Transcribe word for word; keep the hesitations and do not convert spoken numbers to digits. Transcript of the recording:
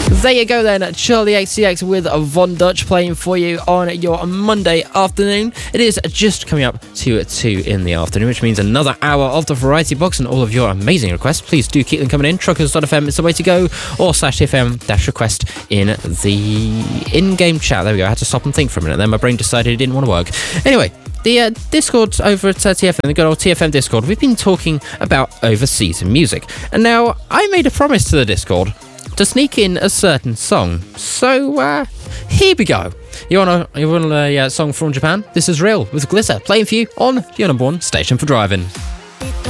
There you go then, Charlie X C X with Von Dutch playing for you on your Monday afternoon. It is just coming up to two in the afternoon, which means another hour of the Variety Box and all of your amazing requests. Please do keep them coming in. Truckers dot f m is the way to go, or slash fm dash request in the in-game chat. There we go. I had to stop and think for a minute, then my brain decided it didn't want to work. Anyway, the uh, Discord over at uh, T F M, the good old T F M Discord, we've been talking about overseas music. And now, I made a promise to the Discord to sneak in a certain song. So, uh, here we go. You want a, you want a uh, song from Japan? This is Real with Glitter, playing for you on your number one station for driving.